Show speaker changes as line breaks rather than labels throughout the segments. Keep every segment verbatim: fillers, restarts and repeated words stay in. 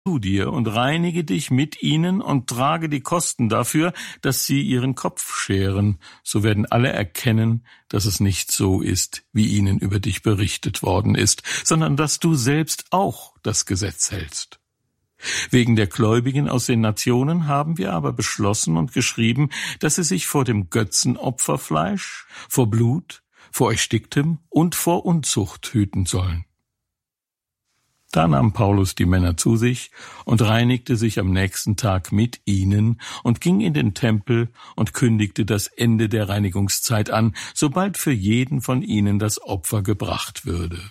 zu dir und reinige dich mit ihnen und trage die Kosten dafür, dass sie ihren Kopf scheren. So werden alle erkennen, dass es nicht so ist, wie ihnen über dich berichtet worden ist, sondern dass du selbst auch das Gesetz hältst. Wegen der Gläubigen aus den Nationen haben wir aber beschlossen und geschrieben, dass sie sich vor dem Götzenopferfleisch, vor Blut, vor Ersticktem und vor Unzucht hüten sollen. Da nahm Paulus die Männer zu sich und reinigte sich am nächsten Tag mit ihnen und ging in den Tempel und kündigte das Ende der Reinigungszeit an, sobald für jeden von ihnen das Opfer gebracht würde.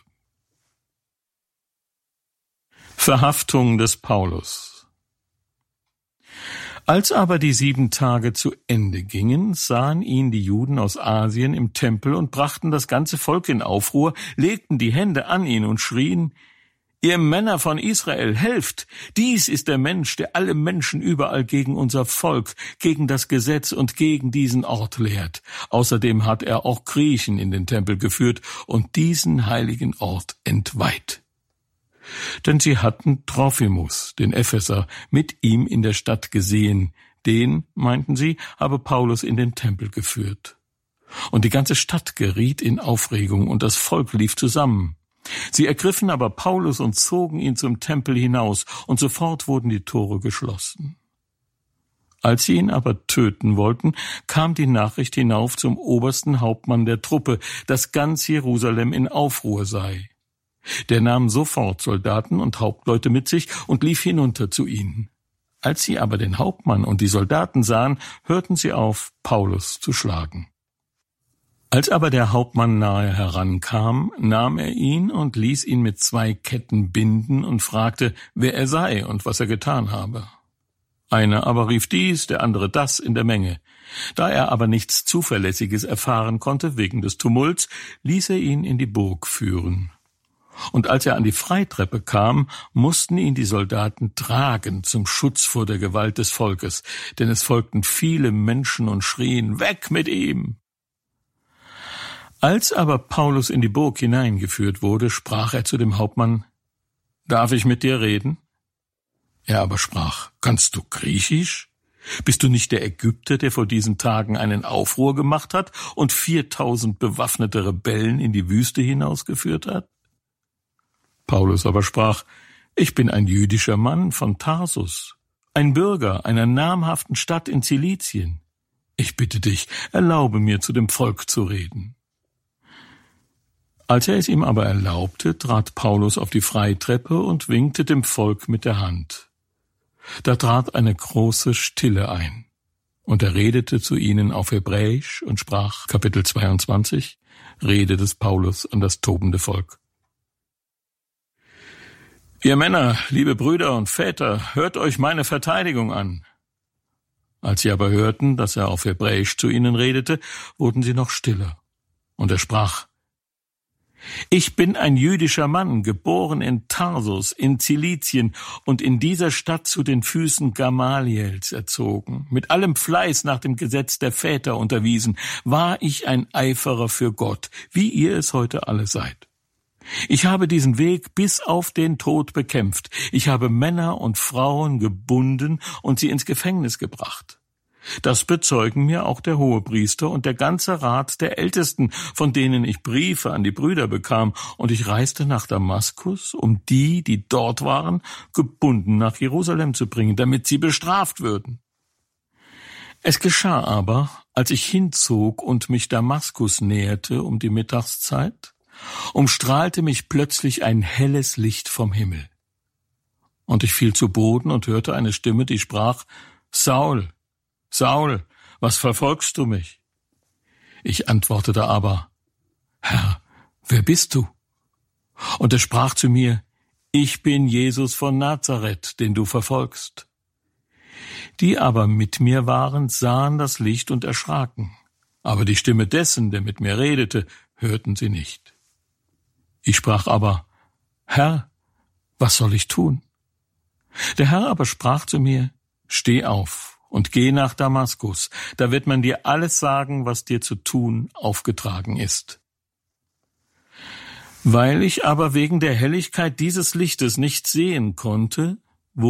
Verhaftung des Paulus. Als aber die sieben Tage zu Ende gingen, sahen ihn die Juden aus Asien im Tempel und brachten das ganze Volk in Aufruhr, legten die Hände an ihn und schrien: Ihr Männer von Israel, helft! Dies ist der Mensch, der alle Menschen überall gegen unser Volk, gegen das Gesetz und gegen diesen Ort lehrt. Außerdem hat er auch Griechen in den Tempel geführt und diesen heiligen Ort entweiht. Denn sie hatten Trophimus, den Epheser, mit ihm in der Stadt gesehen. Den, meinten sie, habe Paulus in den Tempel geführt. Und die ganze Stadt geriet in Aufregung und das Volk lief zusammen. Sie ergriffen aber Paulus und zogen ihn zum Tempel hinaus, und sofort wurden die Tore geschlossen. Als sie ihn aber töten wollten, kam die Nachricht hinauf zum obersten Hauptmann der Truppe, dass ganz Jerusalem in Aufruhr sei. Der nahm sofort Soldaten und Hauptleute mit sich und lief hinunter zu ihnen. Als sie aber den Hauptmann und die Soldaten sahen, hörten sie auf, Paulus zu schlagen. Als aber der Hauptmann nahe herankam, nahm er ihn und ließ ihn mit zwei Ketten binden und fragte, wer er sei und was er getan habe. Einer aber rief dies, der andere das in der Menge. Da er aber nichts Zuverlässiges erfahren konnte wegen des Tumults, ließ er ihn in die Burg führen. Und als er an die Freitreppe kam, mussten ihn die Soldaten tragen zum Schutz vor der Gewalt des Volkes, denn es folgten viele Menschen und schrien, weg mit ihm! Als aber Paulus in die Burg hineingeführt wurde, sprach er zu dem Hauptmann, »Darf ich mit dir reden?« Er aber sprach, »Kannst du Griechisch? Bist du nicht der Ägypter, der vor diesen Tagen einen Aufruhr gemacht hat und viertausend bewaffnete Rebellen in die Wüste hinausgeführt hat?« Paulus aber sprach, »Ich bin ein jüdischer Mann von Tarsus, ein Bürger einer namhaften Stadt in Zilizien. Ich bitte dich, erlaube mir, zu dem Volk zu reden.« Als er es ihm aber erlaubte, trat Paulus auf die Freitreppe und winkte dem Volk mit der Hand. Da trat eine große Stille ein, und er redete zu ihnen auf Hebräisch und sprach, Kapitel zweiundzwanzig, Rede des Paulus an das tobende Volk. »Ihr Männer, liebe Brüder und Väter, hört euch meine Verteidigung an.« Als sie aber hörten, dass er auf Hebräisch zu ihnen redete, wurden sie noch stiller, und er sprach, »Ich bin ein jüdischer Mann, geboren in Tarsus, in Zilizien und in dieser Stadt zu den Füßen Gamaliels erzogen, mit allem Fleiß nach dem Gesetz der Väter unterwiesen, war ich ein Eiferer für Gott, wie ihr es heute alle seid. Ich habe diesen Weg bis auf den Tod bekämpft. Ich habe Männer und Frauen gebunden und sie ins Gefängnis gebracht. Das bezeugen mir auch der Hohepriester und der ganze Rat der Ältesten, von denen ich Briefe an die Brüder bekam, und ich reiste nach Damaskus, um die, die dort waren, gebunden nach Jerusalem zu bringen, damit sie bestraft würden. Es geschah aber, als ich hinzog und mich Damaskus näherte um die Mittagszeit, umstrahlte mich plötzlich ein helles Licht vom Himmel. Und ich fiel zu Boden und hörte eine Stimme, die sprach, »Saul, Saul, was verfolgst du mich?« Ich antwortete aber, »Herr, wer bist du?« Und er sprach zu mir, »Ich bin Jesus von Nazareth, den du verfolgst.« Die aber mit mir waren, sahen das Licht und erschraken, aber die Stimme dessen, der mit mir redete, hörten sie nicht. Ich sprach aber, »Herr, was soll ich tun?« Der Herr aber sprach zu mir, »Steh auf und geh nach Damaskus, da wird man dir alles sagen, was dir zu tun aufgetragen ist.« Weil ich aber wegen der Helligkeit dieses Lichtes nicht sehen konnte,